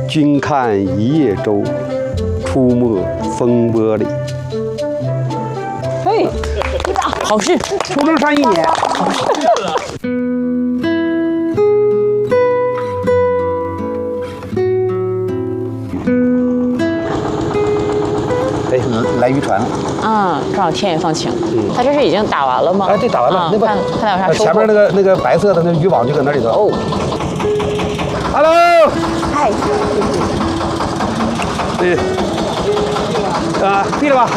君看一叶舟，出没风波里。 嘿，好事， 出征上1年。哎，来渔船了。 啊，正好天也放晴。它这是已经打完了吗？ 哎，对，打完了。那边看有啥收获？ 前面那个白色的那渔网就搁那里头。 哦 ，Hello， 嗨， 对，闭了吧。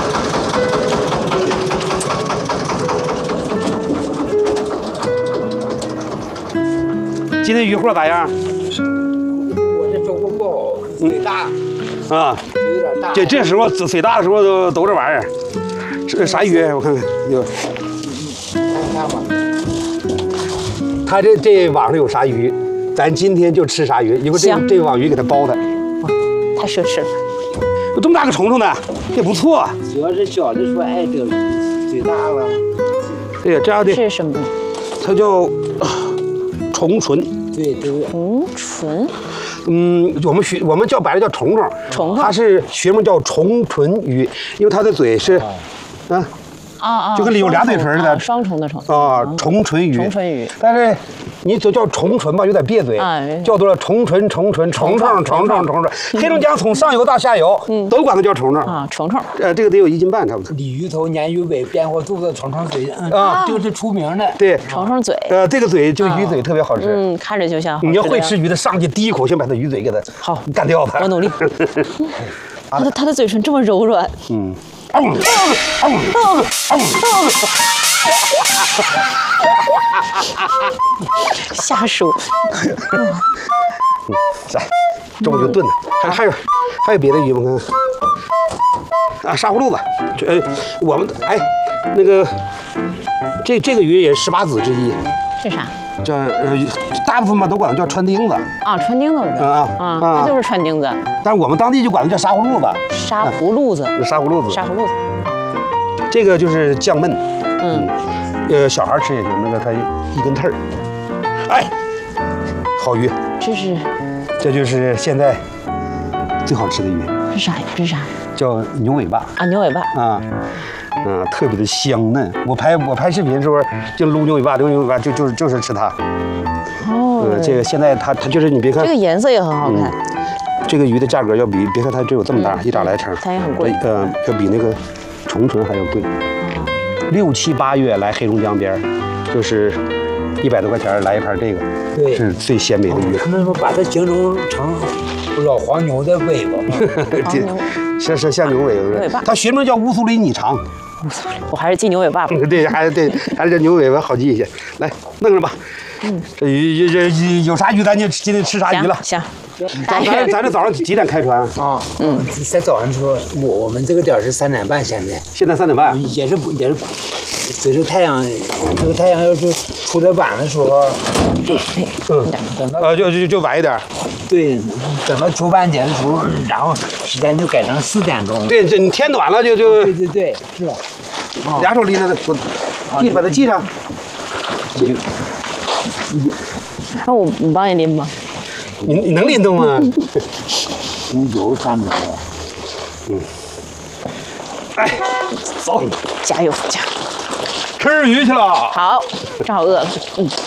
今天渔获咋样？ 我这收获不好，水大， 啊， 有点大。 这时候水大的时候都这玩意儿。这啥鱼？我看看有。 看吧， 他这网上有啥鱼，咱今天就吃啥鱼，因为这网鱼给它包的。 太奢侈了。 有这么大个虫虫呢，也不错。 主要是小的时候爱钓鱼，水大了。 对呀，这样的这是什么？ 它叫虫唇。 对对。 虫唇。 我们叫白了叫虫虫， 虫虫它是学名叫虫唇鱼，因为它的嘴是，就跟有俩嘴唇似的， 双重的虫啊，虫唇鱼。 虫唇鱼， 但是你就叫虫唇吧，有点别嘴，叫做虫唇、虫唇、虫虫、虫虫、虫虫。黑龙江从上游到下游，都管它叫虫虫啊，虫虫。 这个得有1斤半差不多。 鲤鱼头、鲶鱼尾、边活肚子、虫虫嘴，这个是出名的。 对， 虫虫嘴。 这个嘴就鱼嘴特别好吃。 看着就像。 你要会吃鱼的，上去第一口先把它鱼嘴给它好干掉它。 我努力。它的嘴唇这么柔软。下属。 来，这我就炖它。还有别的鱼吗？看沙葫芦子。我们那个这个鱼也是18子之一。 是啥？ 叫大部分吧都管它叫川钉子。 啊，川钉子是吧？它就是川钉子。 但是我们当地就管它叫沙葫芦子。 沙葫芦子。 沙葫芦子。 沙葫芦子。 这个就是酱焖。小孩吃也行，那个它1根刺儿。好鱼。这就是现在最好吃的鱼。 是啥？这是啥？ 叫牛尾巴。 啊，牛尾巴。 特别的香嫩。我拍视频的时候就撸牛尾巴，就是吃它。这个现在它就是你别看这个颜色也很好看。 这个鱼的价格要比别看它只有这么大，1.2来成， 它也很贵。 要比那个虫唇还要贵。6、7、8月来黑龙江边，就是100多块钱来一盘这个， 对， 是最鲜美的鱼。 他们说把它形容成老黄牛的尾巴吗？ 是像牛尾巴。它学名叫乌苏里拟长。 我还是记牛尾巴吧。 对，还是这牛尾巴好记一些。来，弄上吧。这鱼有啥鱼，咱就今天吃啥鱼了。 行。 咱这早上几点开船啊？在早上说，我们这个点是3点半，现在 3点半， 也是，随着太阳，这个太阳要是出得晚的时候，等到就晚一点。 对，等到出半截的时候，然后时间就改成4点钟。 对，你天暖了就。 对，是。 俩手拎着它，把它系上。 那我帮你拎吗？ 你能拎动吗？ 用油沾着。 走， 加油！ 吃鱼去了。 好，正好饿了。